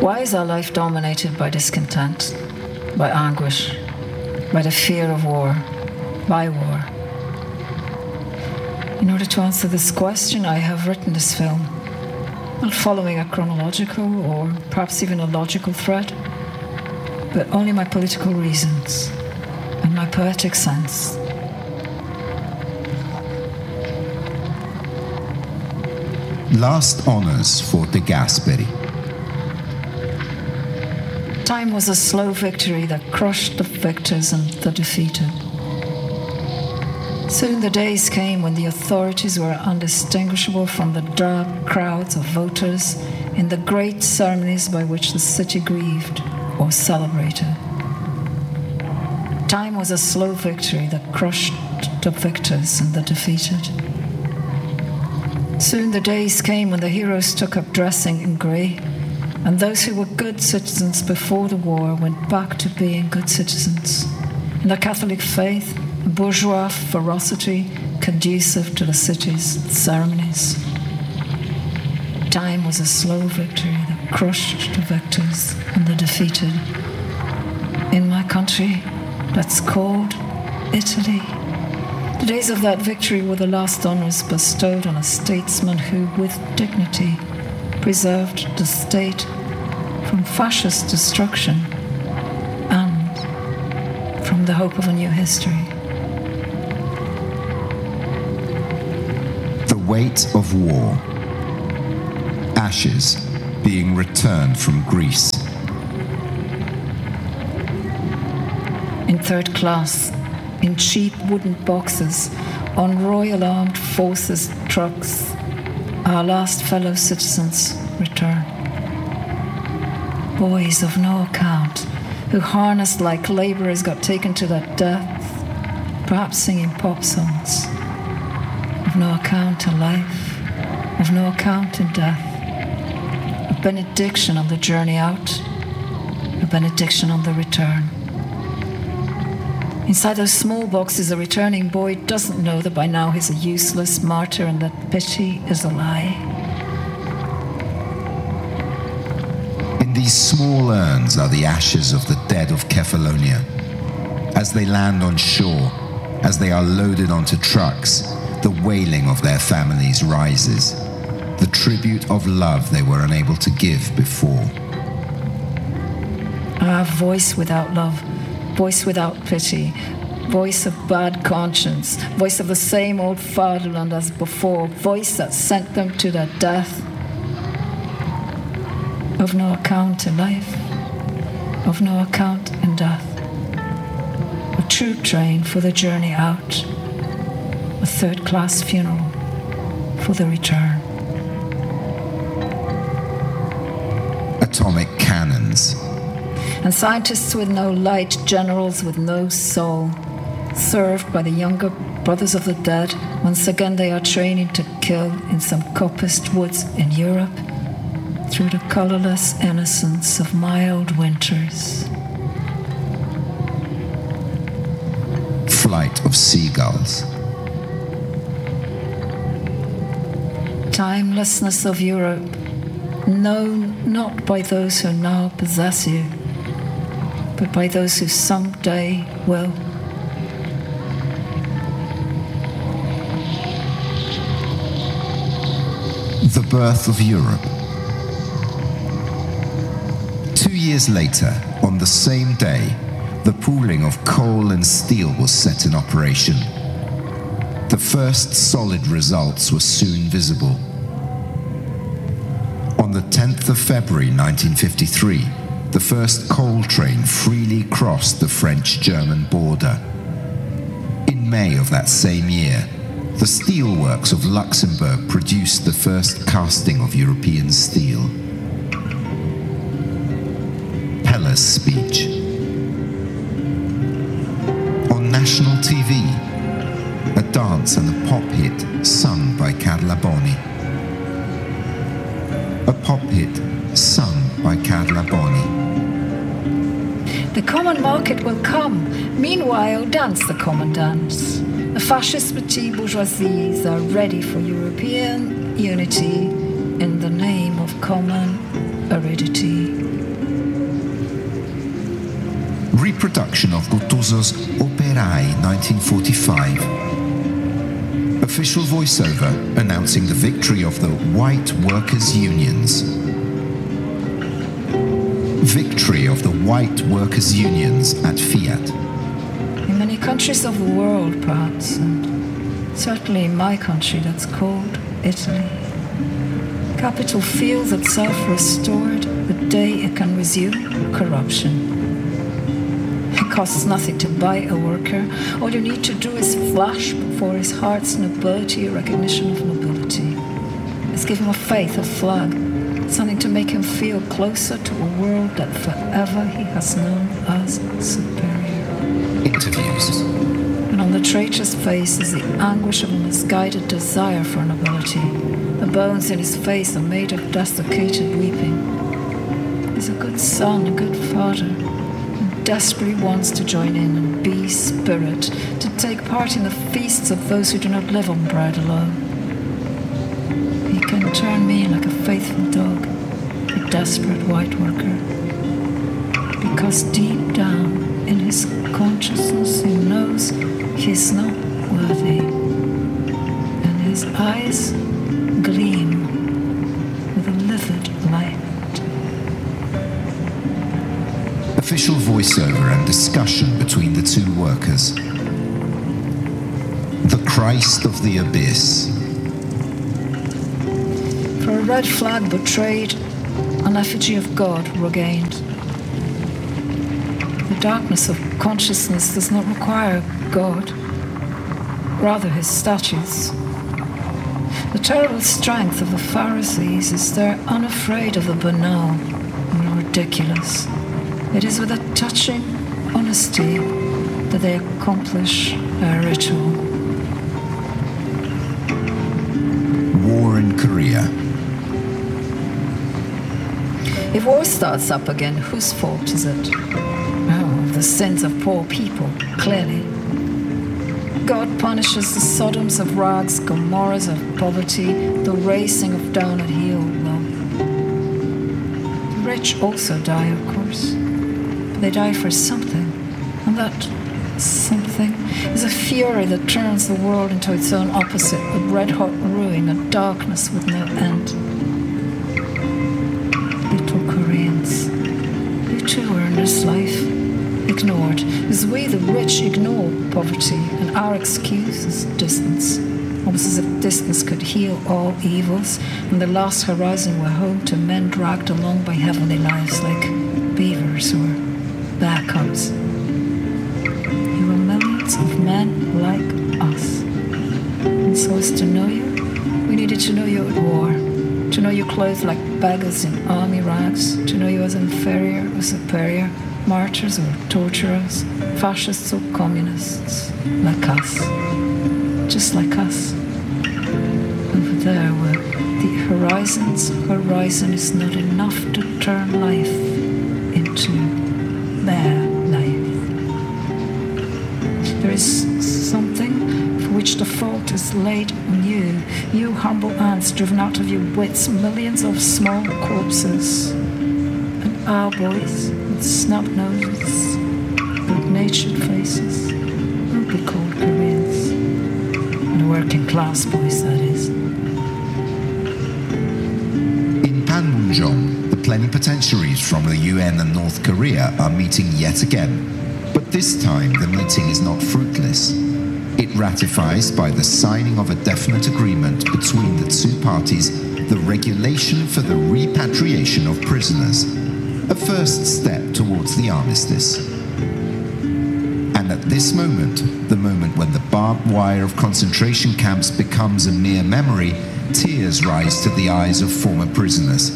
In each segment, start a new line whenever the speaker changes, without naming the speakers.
Why is our life dominated by discontent, by anguish, by the fear of war, by war? In order to answer this question, I have written this film, not following a chronological or perhaps even a logical thread, but only my political reasons and my poetic sense.
Last honours for De Gasperi.
Time was a slow victory that crushed the victors and the defeated. Soon the days came when the authorities were undistinguishable from the dark crowds of voters in the great ceremonies by which the city grieved or celebrated. Time was a slow victory that crushed the victors and the defeated. Soon the days came when the heroes took up dressing in grey, and those who were good citizens before the war went back to being good citizens, in the Catholic faith, a bourgeois ferocity conducive to the city's ceremonies. Time was a slow victory that crushed the victors and the defeated. In my country, that's called Italy. The days of that victory were the last honours bestowed on a statesman who, with dignity, preserved the state from fascist destruction and from the hope of a new history.
The weight of war. Ashes being returned from Greece.
In third class, in cheap wooden boxes, on Royal Armed Forces trucks, our last fellow citizens return. Boys of no account, who harnessed like labourers got taken to their death, perhaps singing pop songs. Of no account in life, of no account in death. A benediction on the journey out, a benediction on the return. Inside those small boxes, a returning boy doesn't know that by now he's a useless martyr and that pity is a lie.
In these small urns are the ashes of the dead of Kefalonia. As they land on shore, as they are loaded onto trucks, the wailing of their families rises, the tribute of love they were unable to give before.
Our voice without love, voice without pity, voice of bad conscience, voice of the same old fatherland as before, voice that sent them to their death. Of no account in life, of no account in death. A troop train for the journey out, a third-class funeral for the return.
Atomic cannons.
And scientists with no light, generals with no soul, served by the younger brothers of the dead. Once again they are training to kill in some coppiced woods in Europe through the colourless innocence of mild winters.
Flight of seagulls.
Timelessness of Europe, known not by those who now possess you, but by those who someday will.
The birth of Europe. 2 years later, on the same day, the pooling of coal and steel was set in operation. The first solid results were soon visible. On the 10th of February 1953, the first coal train freely crossed the French-German border. In May of that same year, the steelworks of Luxembourg produced the first casting of European steel. Pellé's speech. On national TV, a dance and a pop hit sung by Carla Boni. A pop hit sung by Carla Boni.
The common market will come. Meanwhile, dance the common dance. The fascist petit bourgeoisies are ready for European unity in the name of common aridity.
reproduction of Guttuso's Operai 1945. Official voiceover announcing the victory of the white workers' unions. Victory of the white workers' unions at Fiat.
In many countries of the world, perhaps, and certainly in my country that's called Italy, capital feels itself restored the day it can resume corruption. It costs nothing to buy a worker. All you need to do is flash before his heart's nobility, a recognition of nobility. It's give him a faith, a flag, something to make him feel closer to a world that forever he has known as superior.
Interviews.
And on the traitor's face is the anguish of a misguided desire for nobility. The bones in his face are made of desiccated weeping. He's a good son, a good father, and desperately wants to join in and be spirit, to take part in the feasts of those who do not live on bread alone. He can turn me like a faithful dog, a desperate white worker, because deep down in his consciousness he knows he's not worthy, and his eyes gleam with a livid light.
Official voiceover and discussion between the two workers. The Christ of the Abyss.
For a red flag betrayed, an effigy of God regained. The darkness of consciousness does not require God, rather his statues. The terrible strength of the Pharisees is they're unafraid of the banal and the ridiculous. It is with a touching honesty that they accomplish their ritual.
War in Korea.
If war starts up again, whose fault is it? Oh, the sins of poor people, clearly. God punishes the Sodoms of rags, Gomorrahs of poverty, the racing of down at heel love. The rich also die, of course. But they die for something, and that something is a fury that turns the world into its own opposite, a red-hot ruin, a darkness with no end. Little Koreans, you too are in this life ignored, as we the rich ignore poverty, and our excuse is distance, almost as if distance could heal all evils, and the last horizon were home to men dragged along by heavenly lives like beavers or bear cubs. You are millions of men like us, and so as to know you, we needed to know you at war, to know you clothed like beggars in army rags, to know you as inferior or superior, martyrs or torturers, fascists or communists, like us, just like us. Over there where the horizon's horizon is not enough to turn life into their life. There is something for which the fault is laid on you, you humble ants driven out of your wits, millions of small corpses, and our boys with snub noses, good-natured faces, won't be called Koreans, and working class boys, that is.
In Panmunjom, the plenipotentiaries from the UN and North Korea are meeting yet again, but this time the meeting is not fruitless. It ratifies by the signing of a definite agreement between the two parties the regulation for the repatriation of prisoners, a first step towards the armistice. And at this moment, the moment when the barbed wire of concentration camps becomes a mere memory, tears rise to the eyes of former prisoners.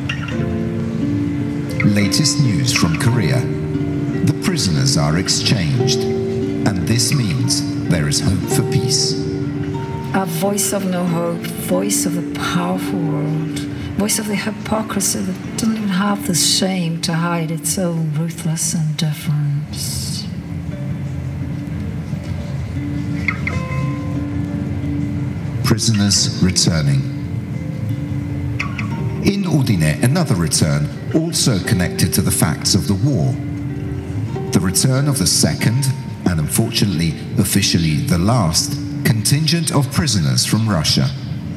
Latest news from Korea. The prisoners are exchanged, and this means there is hope for peace.
A voice of no hope, voice of the powerful world, voice of the hypocrisy that doesn't even have the shame to hide its own ruthless indifference.
Prisoners returning. In Udine, another return, also connected to the facts of the war. The return of the second, and unfortunately officially the last, contingent of prisoners from Russia.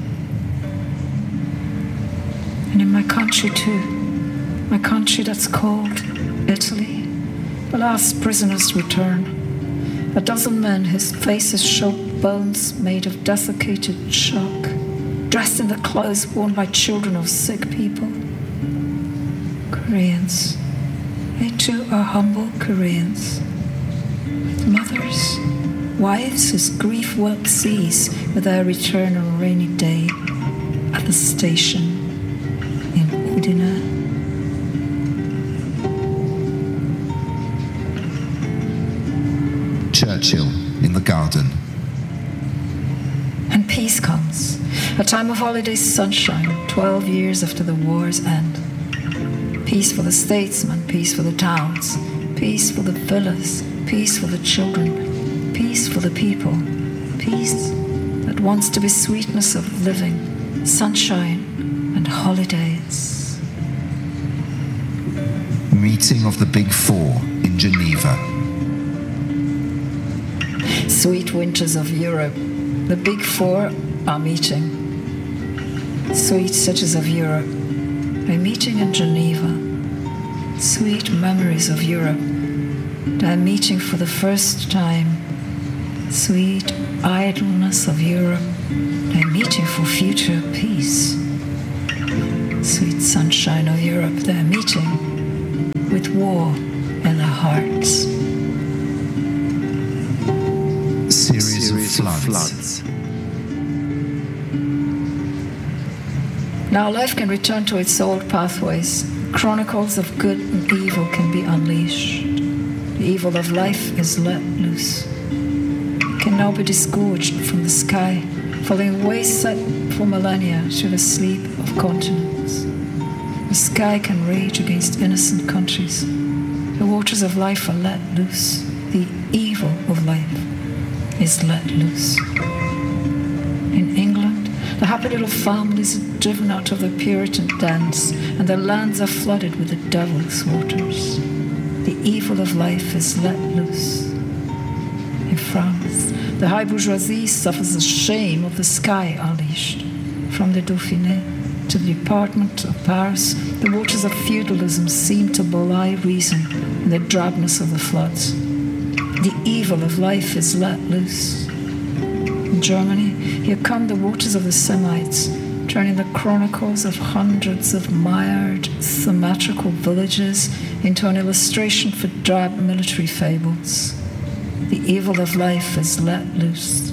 And in my country too, my country that's called Italy, the last prisoners return. 12 men whose faces show bones made of desiccated chalk, dressed in the clothes worn by children of sick people. Koreans, they too are humble Koreans. Mothers, wives whose grief won't cease with their return on a rainy day at the station in Udine.
Churchill in the garden.
And peace comes, a time of holiday sunshine, 12 years after the war's end. Peace for the statesmen, peace for the towns, peace for the villas, peace for the children, peace for the people, peace that wants to be sweetness of living, sunshine and holidays.
Meeting of the Big Four in Geneva.
Sweet winters of Europe, the Big Four are meeting. Sweet cities of Europe, they're meeting in Geneva. Sweet memories of Europe, they're meeting for the first time. Sweet idleness of Europe, they're meeting for future peace. Sweet sunshine of Europe, they're meeting with war in their hearts.
Series of floods.
Now life can return to its old pathways. Chronicles of good and evil can be unleashed. The evil of life is let loose. It can now be disgorged from the sky, falling away set for millennia to the sleep of continents. The sky can rage against innocent countries. The waters of life are let loose. The evil of life is let loose. In England, the happy little families are driven out of their Puritan dens, and their lands are flooded with the devil's waters. The evil of life is let loose. In France, the high bourgeoisie suffers the shame of the sky unleashed. From the Dauphiné to the Department of Paris, the waters of feudalism seem to belie reason in the drabness of the floods. The evil of life is let loose. In Germany, here come the waters of the Semites, turning the chronicles of hundreds of mired, symmetrical villages into an illustration for drab military fables. The evil of life is let loose.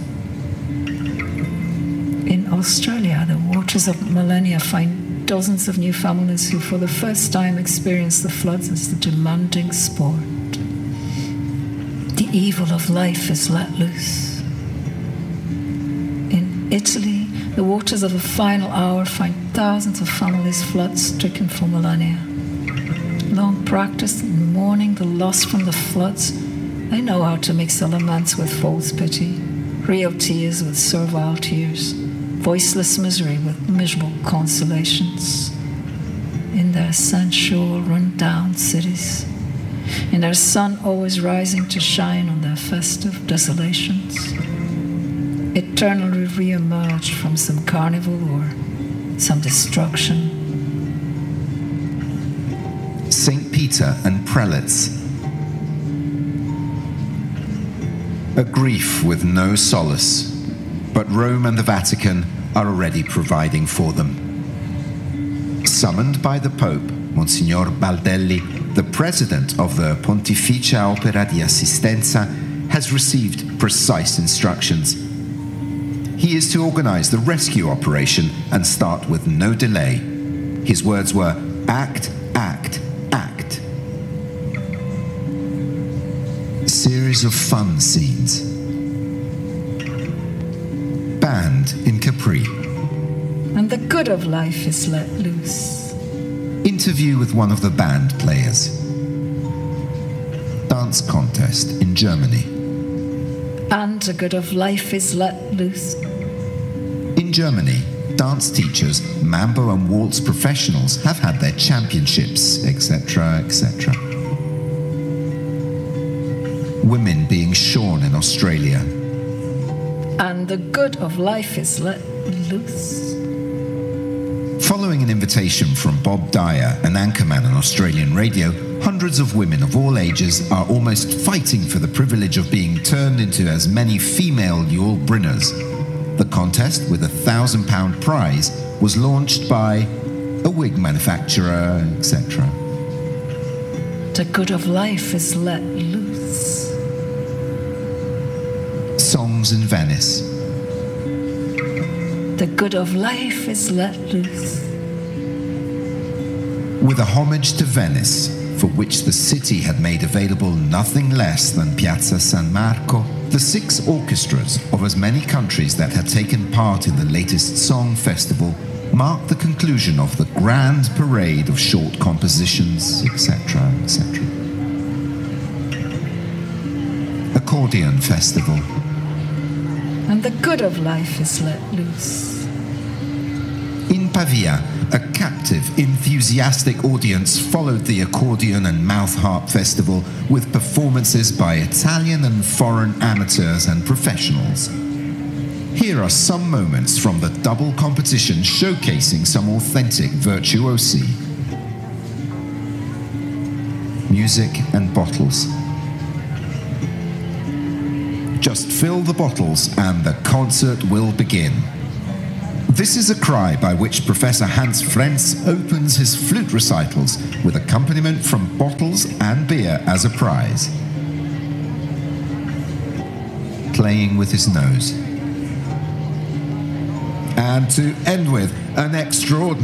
In Australia, the waters of millennia find dozens of new families who for the first time experience the floods as the demanding sport. The evil of life is let loose. In Italy, the waters of the final hour find thousands of families flood-stricken for millennia. Long practiced in mourning the loss from the floods, they know how to mix the laments with false pity, real tears with servile tears, voiceless misery with miserable consolations. In their sensual, run-down cities, in their sun always rising to shine on their festive desolations, eternally re-emerged from some carnival or some destruction.
St. Peter and prelates. A grief with no solace, but Rome and the Vatican are already providing for them. Summoned by the Pope, Monsignor Baldelli, the president of the Pontificia Opera di Assistenza, has received precise instructions. He is to organize the rescue operation and start with no delay. His words were, act, act, act. A series of fun scenes. Band in Capri.
And the good of life is let loose.
Interview with one of the band players. Dance contest in Germany.
And the good of life is let loose.
In Germany, dance teachers, mambo and waltz professionals have had their championships, etc., etc. women being shorn in Australia.
And the good of life is let loose.
Following an invitation from Bob Dyer, an anchorman on Australian radio, hundreds of women of all ages are almost fighting for the privilege of being turned into as many female Yul Brynners. The contest, with a £1,000 prize, was launched by a wig manufacturer, etc.
The good of life is let loose.
Songs in Venice.
The good of life is let loose.
With a homage to Venice, for which the city had made available nothing less than Piazza San Marco, the 6 orchestras of as many countries that had taken part in the latest song festival marked the conclusion of the grand parade of short compositions, etc., etc. Accordion Festival.
And the good of life is let loose.
In Pavia, a captive, enthusiastic audience followed the Accordion and Mouth Harp Festival with performances by Italian and foreign amateurs and professionals. Here are some moments from the double competition showcasing some authentic virtuosi. Music and bottles. Just fill the bottles and the concert will begin. This is a cry by which Professor Hans Frenz opens his flute recitals with accompaniment from bottles and beer as a prize. Playing with his nose. And to end with, an extraordinary